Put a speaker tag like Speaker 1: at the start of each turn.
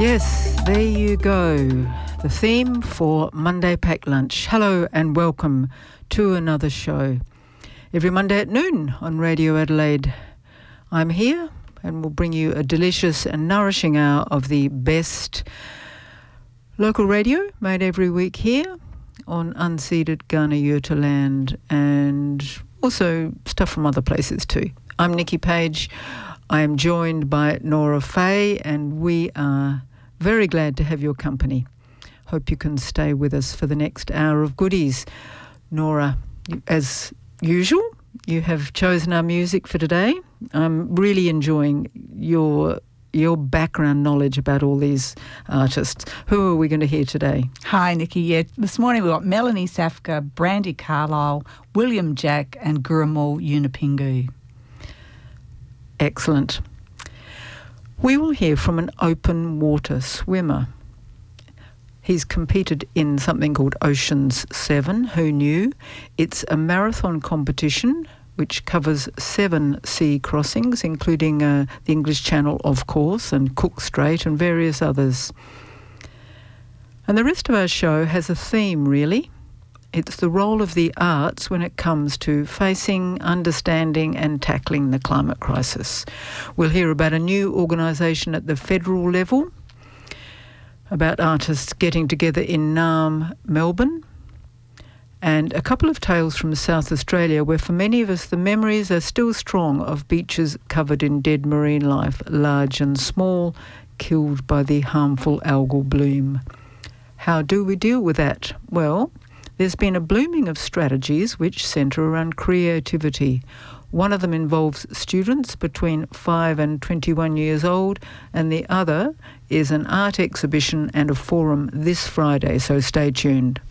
Speaker 1: Yes, there you go. The theme for Monday Packed Lunch. Hello and welcome to another show. Every Monday at noon on Radio Adelaide. I'm here and will bring you a delicious and nourishing hour of the best local radio made every week here on unceded Kaurna Yurta land and also stuff from other places too. I'm Nikki Page. I am joined by Nora Fay and we are very glad to have your company. Hope you can stay with us for the next hour of goodies. Nora, as usual, you have chosen our music for today. I'm really enjoying your background knowledge about all these artists. Who are we going to hear today?
Speaker 2: Hi, Nikki. Yeah, this morning we've got Melanie Safka, Brandy Carlisle, William Jack and Gurrumul Yunupingu.
Speaker 1: Excellent. We will hear from an open water swimmer. He's competed in something called Oceans 7. Who knew? It's a marathon competition which covers 7 sea crossings, including the English Channel, of course, and Cook Strait and various others. And the rest of our show has a theme, really. It's the role of the arts when it comes to facing, understanding and tackling the climate crisis. We'll hear about a new organisation at the federal level, about artists getting together in Naarm, Melbourne, and a couple of tales from South Australia where for many of us the memories are still strong of beaches covered in dead marine life, large and small, killed by the harmful algal bloom. How do we deal with that? Well, there's been a blooming of strategies which centre around creativity. One of them involves students between 5 and 21 years old, and the other is an art exhibition and a forum this Friday, so stay tuned.